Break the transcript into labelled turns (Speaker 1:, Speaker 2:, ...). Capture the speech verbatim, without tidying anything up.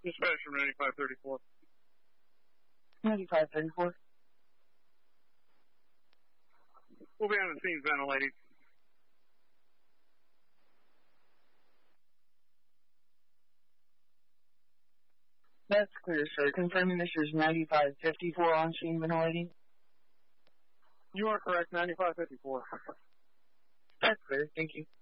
Speaker 1: Dispatch from ninety-five thirty-four.
Speaker 2: ninety-five thirty-four.
Speaker 1: We'll be on the scene ventilating.
Speaker 2: That's clear, sir. Confirming this is ninety-five fifty-four on scene ventilating.
Speaker 1: You are correct, ninety-five fifty-four.
Speaker 2: That's clear. Thank you.